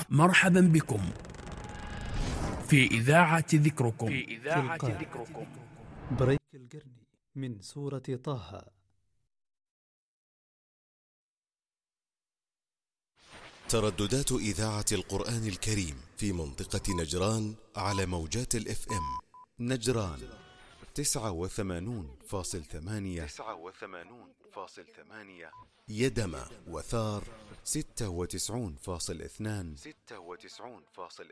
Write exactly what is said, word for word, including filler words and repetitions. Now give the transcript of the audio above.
مرحبا بكم في إذاعة ذكركم في إذاعة ذكركم. بريك القرني من سورة طه. ترددات إذاعة القرآن الكريم في منطقة نجران على موجات الاف ام. نجران تسعة وثمانون فاصل ثمانية تسعة وثمانون فاصل ثمانية، يدمى وثار ستة وتسعون فاصل اثنان ستة وتسعون فاصل